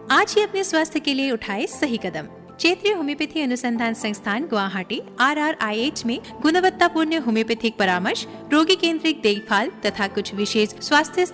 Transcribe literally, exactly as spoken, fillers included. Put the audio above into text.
आज ही अपने स्वास्थ्य के लिए उठाए सही कदम। क्षेत्रीय होम्योपैथी अनुसंधान संस्थान Guwahati are are I H में गुणवत्तापूर्ण होम्योपैथिक परामर्श, रोगी केंद्रित देखभाल तथा कुछ विशेष स्वास्थ्य